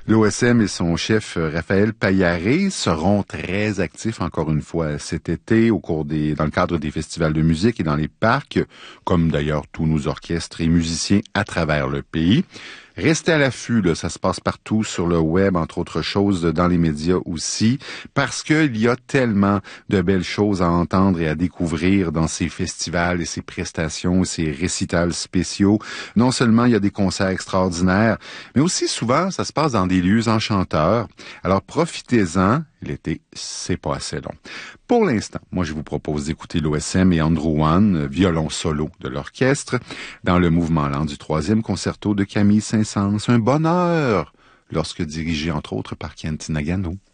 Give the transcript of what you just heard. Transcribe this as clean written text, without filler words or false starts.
L'OSM et son chef Raphaël Paillaré seront très actifs encore une fois cet été dans le cadre des festivals de musique et dans les parcs, comme d'ailleurs tous nos orchestres et musiciens à travers le pays. Restez à l'affût, là, ça se passe partout sur le web, entre autres choses, dans les médias aussi, parce qu'il y a tellement de belles choses à entendre et à découvrir dans ces festivals et ces prestations, ces récitals spéciaux. Non seulement il y a des concerts extraordinaires, mais aussi souvent ça se passe dans des lieux enchanteurs. Alors profitez-en, l'été, c'est pas assez long. Pour l'instant, moi je vous propose d'écouter l'OSM et Andrew Wan, violon solo de l'orchestre, dans le mouvement lent du 3e concerto de Camille Saint-Saëns. Un bonheur lorsque dirigé entre autres par Kent Nagano.